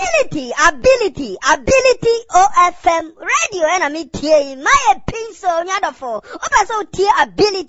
ability OFM radio enemy tie my pencil nyadofo oba so tie ability